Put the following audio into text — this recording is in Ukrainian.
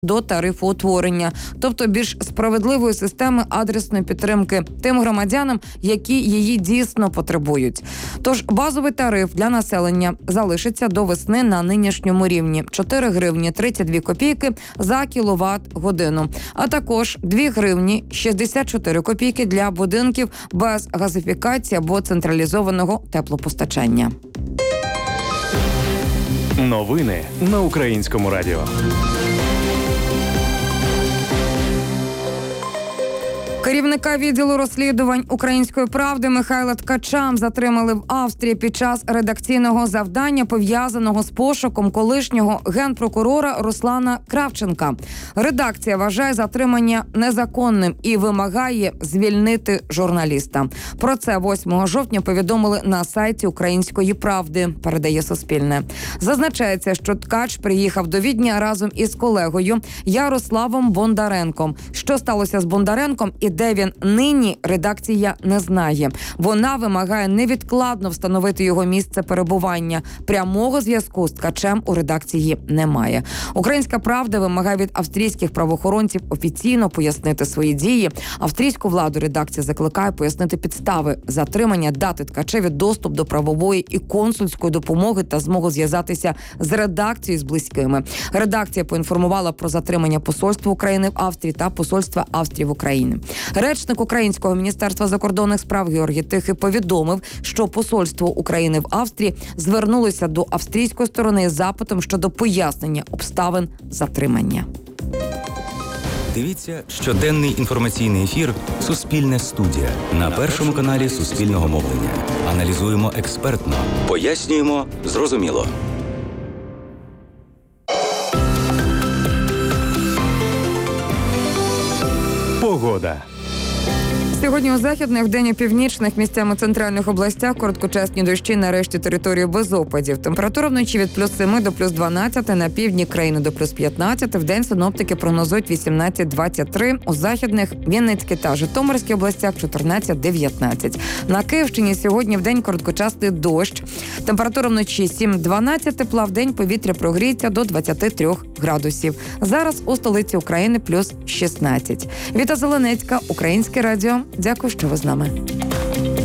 до тарифоутворення, тобто більш справедливої системи адресної підтримки тим громадянам, які її дійсно потребують. Тож базовий тариф для населення залишиться до весни на нинішньому рівні – 4 гривні 32 копійки за кіловат-годину, а також 2 гривні 64 копійки для будинків без газифікації або централізованого теплопостачання. Новини на Українському радіо. Керівника відділу розслідувань «Української правди» Михайла Ткача затримали в Австрії під час редакційного завдання, пов'язаного з пошуком колишнього генпрокурора Руслана Кравченка. Редакція вважає затримання незаконним і вимагає звільнити журналіста. Про це 8 жовтня повідомили на сайті «Української правди», передає Суспільне. Зазначається, що Ткач приїхав до Відня разом із колегою Ярославом Бондаренком. Що сталося з Бондаренком і де він нині, редакція не знає. Вона вимагає невідкладно встановити його місце перебування. Прямого зв'язку з Ткачем у редакції немає. «Українська правда» вимагає від австрійських правоохоронців офіційно пояснити свої дії. Австрійську владу редакція закликає пояснити підстави затримання, дати Ткачеві доступ до правової і консульської допомоги та змогу зв'язатися з редакцією з близькими. Редакція поінформувала про затримання посольства України в Австрії та посольства Австрії в Україні. Речник Українського міністерства закордонних справ Георгій Тихий повідомив, що посольство України в Австрії звернулося до австрійської сторони з запитом щодо пояснення обставин затримання. Дивіться щоденний інформаційний ефір «Суспільне студія» на Першому каналі Суспільного мовлення. Аналізуємо експертно, пояснюємо зрозуміло. Погода. Сьогодні у західних, вдень у північних, місцями центральних областях короткочасні дощі на решті території без опадів. Температура вночі від плюс 7 до плюс 12, на півдні країни до плюс 15, вдень синоптики прогнозують 18-23, у західних, Вінницькій та Житомирській областях 14-19. На Київщині сьогодні вдень короткочасний дощ. Температура вночі 7-12, тепла, вдень повітря прогріється до 23 градусів. Зараз у столиці України плюс 16. Віта Зеленецька, Українське радіо. Дякую, що ви з нами.